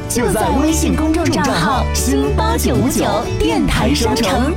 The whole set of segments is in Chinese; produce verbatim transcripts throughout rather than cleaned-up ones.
就在微信公众账号新八九五九电台商城。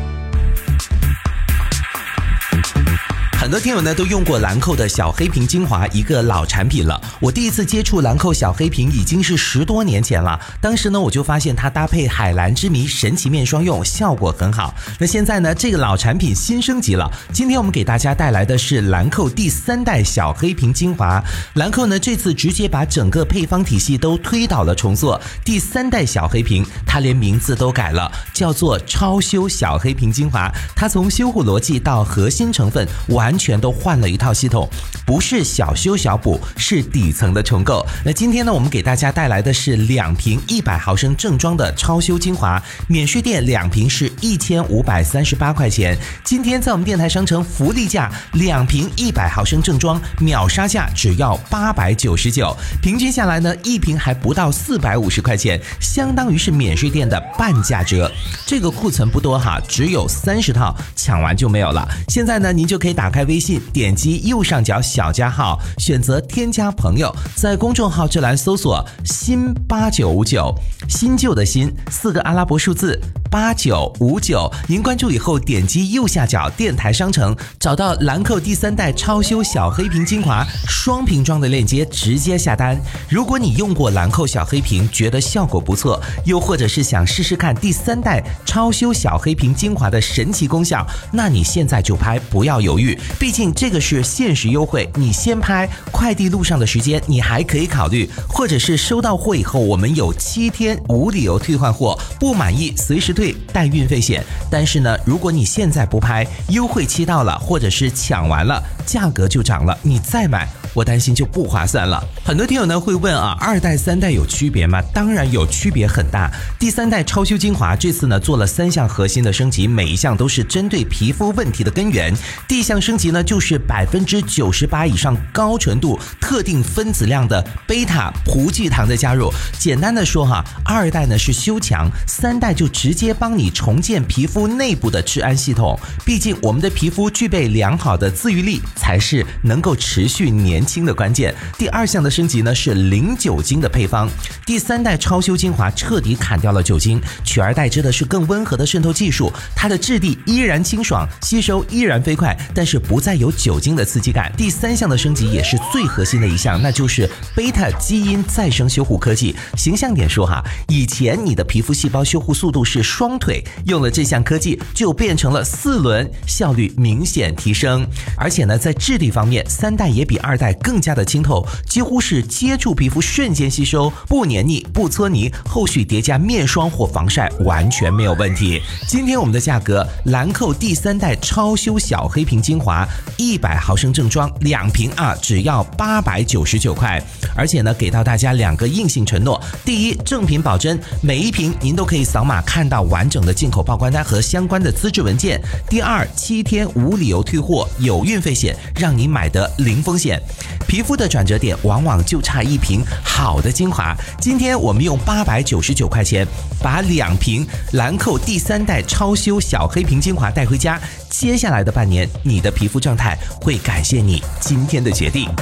很多听友呢都用过兰蔻的小黑瓶精华，一个老产品了。我第一次接触兰蔻小黑瓶已经是十多年前了，当时呢我就发现它搭配海蓝之谜神奇面霜用效果很好。那现在呢这个老产品新升级了，今天我们给大家带来的是兰蔻第三代小黑瓶精华。兰蔻呢这次直接把整个配方体系都推倒了重做，第三代小黑瓶它连名字都改了，叫做超修小黑瓶精华。它从修护逻辑到核心成分完全都换了一套系统，不是小修小补，是底层的重构。那今天呢我们给大家带来的是两瓶一百毫升正装的超修精华，免税店两瓶是一千五百三十八块钱，今天在我们电台商城福利价，两瓶一百毫升正装秒杀价只要八百九十九，平均下来呢一瓶还不到四百五十块钱，相当于是免税店的半价折。这个库存不多哈，只有三十套，抢完就没有了。现在呢您就可以打开微信，点击右上角小加号，选择添加朋友，在公众号这栏搜索新八九五九，新旧的新，四个阿拉伯数字八九五九，您关注以后点击右下角电台商城，找到兰蔻第三代超修小黑瓶精华双瓶装的链接，直接下单。如果你用过兰蔻小黑瓶觉得效果不错，又或者是想试试看第三代超修小黑瓶精华的神奇功效，那你现在就拍，不要犹豫，毕竟这个是限时优惠，你先拍，快递路上的时间你还可以考虑，或者是收到货以后我们有七天无理由退换货，不满意随时退，带运费险。但是呢如果你现在不拍，优惠期到了，或者是抢完了，价格就涨了，你再买我担心就不划算了。很多听友呢会问啊，二代三代有区别吗？当然有区别很大。第三代超修精华这次呢做了三项核心的升级，每一项都是针对皮肤问题的根源。第一项升级呢就是百分之九十八以上高纯度特定分子量的贝塔葡聚糖的加入。简单的说哈，二代呢是修强，三代就直接帮你重建皮肤内部的治安系统。毕竟我们的皮肤具备良好的自愈力，才是能够持续年轻的关键。第二项的升级呢是零酒精的配方。第三代超修精华彻底砍掉了酒精，取而代之的是更温和的渗透技术，它的质地依然清爽，吸收依然飞快，但是不再有酒精的刺激感。第三项的升级也是最核心的一项，那就是贝塔基因再生修护科技。形象点说哈，以前你的皮肤细胞修护速度是双腿，用了这项科技就变成了四轮，效率明显提升。而且呢在质地方面，三代也比二代更加的清透，几乎是接触皮肤瞬间吸收，不黏腻不搓泥，后续叠加面霜或防晒完全没有问题。今天我们的价格，兰蔻第三代超修小黑瓶精华一百毫升正装两瓶啊，只要八百九十九块。而且呢给到大家两个硬性承诺，第一，正品保真，每一瓶您都可以扫码看到完整的进口报关单和相关的资质文件。第二，七天无理由退货，有运费险，让你买得零风险。皮肤的转折点往往就差一瓶好的精华，今天我们用八百九十九块钱把两瓶兰蔻第三代超修小黑瓶精华带回家，接下来的半年你的皮肤状态会感谢你今天的决定。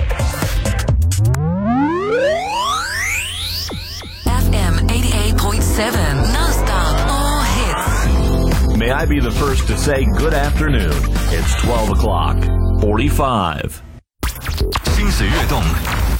F M eighty-eight point seven Non-stop all hits. May I be the first to say good afternoon? It's twelve o'clock, forty-five. 心水跃动，